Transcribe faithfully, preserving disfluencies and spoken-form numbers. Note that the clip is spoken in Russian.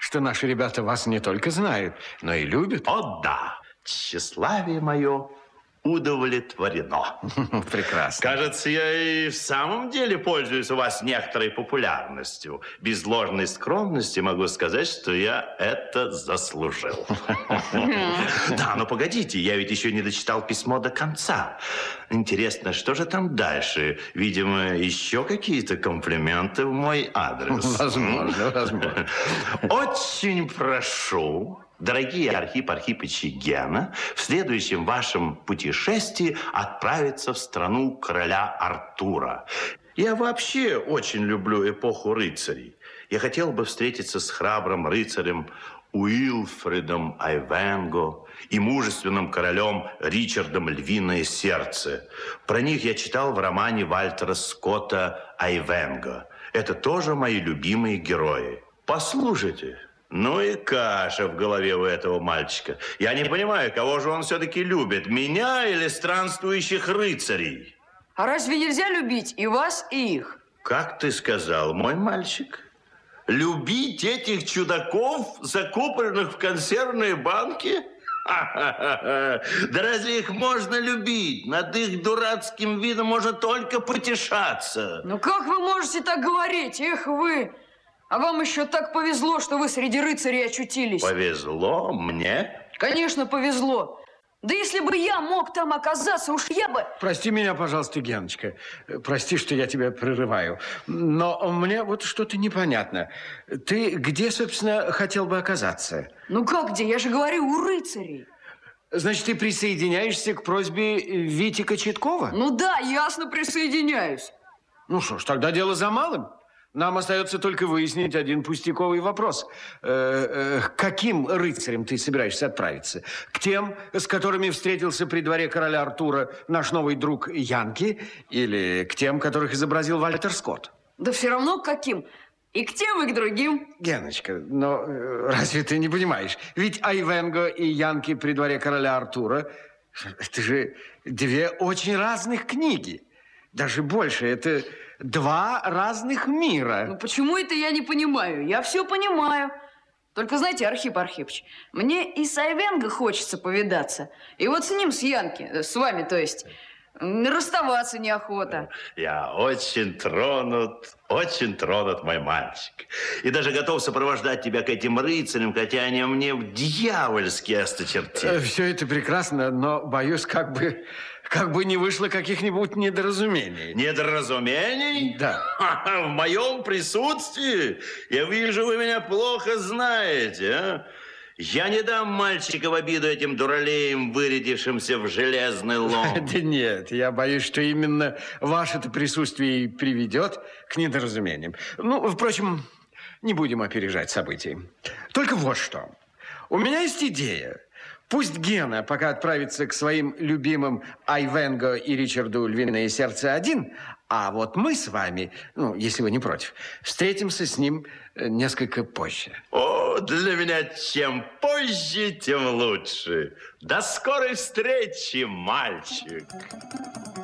что наши ребята вас не только знают, но и любят. О, да. Тщеславие мое удовлетворено. Прекрасно. Кажется, я и в самом деле пользуюсь у вас некоторой популярностью. Без ложной скромности могу сказать, что я это заслужил. Да, но погодите, я ведь еще не дочитал письмо до конца. Интересно, что же там дальше? Видимо, еще какие-то комплименты в мой адрес. Возможно, возможно. Очень прошу... Дорогие Архип Архипыч и Гена, в следующем вашем путешествии отправиться в страну короля Артура. Я вообще очень люблю эпоху рыцарей. Я хотел бы встретиться с храбрым рыцарем Уилфредом Айвенго и мужественным королем Ричардом Львиное Сердце. Про них я читал в романе Вальтера Скотта «Айвенго». Это тоже мои любимые герои. Послушайте. Ну и каша в голове у этого мальчика. Я не понимаю, кого же он все-таки любит, меня или странствующих рыцарей? А разве нельзя любить и вас, и их? Как ты сказал, мой мальчик? Любить этих чудаков, закупоренных в консервные банки? Да разве их можно любить? Над их дурацким видом можно только потешаться. Ну как вы можете так говорить? Эх вы... А вам еще так повезло, что вы среди рыцарей очутились. Повезло мне? Конечно, повезло. Да если бы я мог там оказаться, уж я бы... Прости меня, пожалуйста, Геночка. Прости, что я тебя прерываю. Но мне вот что-то непонятно. Ты где, собственно, хотел бы оказаться? Ну как где? Я же говорю, у рыцарей. Значит, ты присоединяешься к просьбе Вити Кочеткова? Ну да, ясно, присоединяюсь. Ну что ж, тогда дело за малым. Нам остается только выяснить один пустяковый вопрос. Э, э, к каким рыцарям ты собираешься отправиться? К тем, с которыми встретился при дворе короля Артура наш новый друг Янки, или к тем, которых изобразил Вальтер Скотт? Да все равно к каким. И к тем, и к другим. Геночка, но э, разве ты не понимаешь? Ведь Айвенго и Янки при дворе короля Артура – это же две очень разных книги. Даже больше, это... Два разных мира. Ну почему это я не понимаю? Я все понимаю. Только знаете, Архип Архипыч, мне и с Айвенго хочется повидаться. И вот с ним, с Янки, с вами, то есть, расставаться неохота. Я очень тронут, очень тронут, мой мальчик. И даже готов сопровождать тебя к этим рыцарям, хотя они мне дьявольски осточертели. Все это прекрасно, но боюсь, как бы... Как бы не вышло каких-нибудь недоразумений. Недоразумений? Да. В моем присутствии? Я вижу, вы меня плохо знаете, а? Я не дам мальчика в обиду этим дуралеям, вырядившимся в железный лом. Да нет, я боюсь, что именно ваше-то присутствие и приведет к недоразумениям. Ну, впрочем, не будем опережать события. Только вот что. У меня есть идея. Пусть Гена пока отправится к своим любимым Айвенго и Ричарду Львиное Сердце один, а вот мы с вами, ну, если вы не против, встретимся с ним несколько позже. О, для меня чем позже, тем лучше. До скорой встречи, мальчик.